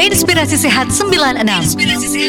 Inspirasi Sehat 96.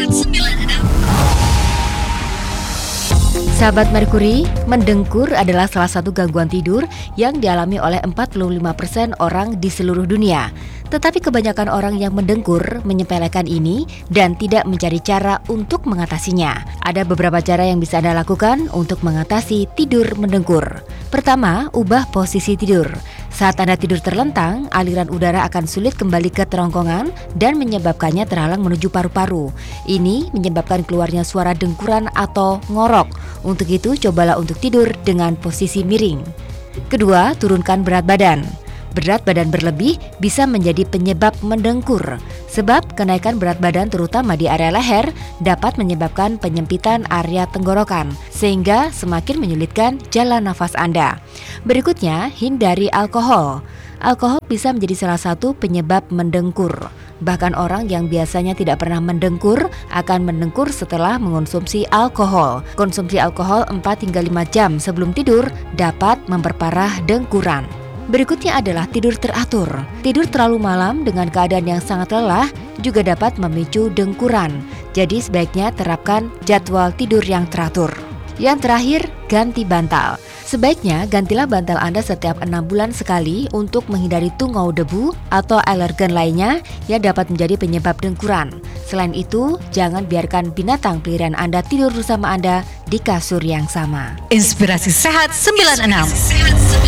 Sahabat Merkuri, mendengkur adalah salah satu gangguan tidur yang dialami oleh 45% orang di seluruh dunia. Tetapi kebanyakan orang yang mendengkur menyepelekan ini dan tidak mencari cara untuk mengatasinya. Ada beberapa cara yang bisa Anda lakukan untuk mengatasi tidur mendengkur. Pertama, ubah posisi tidur. Saat Anda tidur terlentang, aliran udara akan sulit kembali ke kerongkongan dan menyebabkannya terhalang menuju paru-paru. Ini menyebabkan keluarnya suara dengkuran atau ngorok. Untuk itu, cobalah untuk tidur dengan posisi miring. Kedua, turunkan berat badan. Berat badan berlebih bisa menjadi penyebab mendengkur, sebab kenaikan berat badan terutama di area leher dapat menyebabkan penyempitan area tenggorokan, sehingga semakin menyulitkan jalan nafas Anda. Berikutnya, hindari alkohol. Alkohol bisa menjadi salah satu penyebab mendengkur. Bahkan orang yang biasanya tidak pernah mendengkur akan mendengkur setelah mengonsumsi alkohol. Konsumsi alkohol 4-5 jam sebelum tidur dapat memperparah dengkuran. Berikutnya adalah tidur teratur. Tidur terlalu malam dengan keadaan yang sangat lelah juga dapat memicu dengkuran. Jadi sebaiknya terapkan jadwal tidur yang teratur. Yang terakhir, ganti bantal. Sebaiknya gantilah bantal Anda setiap 6 bulan sekali untuk menghindari tungau debu atau alergen lainnya yang dapat menjadi penyebab dengkuran. Selain itu, jangan biarkan binatang peliharaan Anda tidur bersama Anda di kasur yang sama. Inspirasi Sehat 96.